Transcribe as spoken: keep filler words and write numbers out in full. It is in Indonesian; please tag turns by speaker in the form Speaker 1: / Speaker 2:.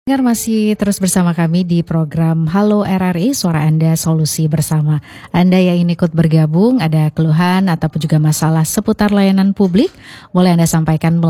Speaker 1: Dengar masih terus bersama kami di program Halo R R I, Suara Anda Solusi Bersama. Anda yang ingin ikut bergabung, ada keluhan ataupun juga masalah seputar layanan publik, boleh Anda sampaikan